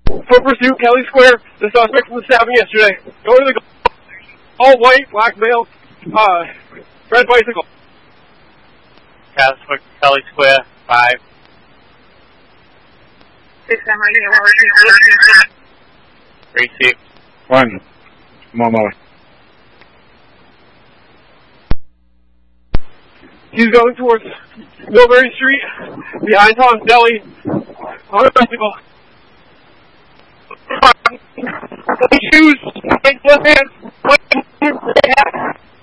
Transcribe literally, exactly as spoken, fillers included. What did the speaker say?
For pursuit, Kelly Square. The suspect was stabbing yesterday. Go to the all white, black male, uh, red bicycle. Kelly Square, five. Six, I'm ready. Receive. One. I'm on my way. He's going towards Millbury Street, behind Tom's Deli, on a bicycle. Shoes, left hand,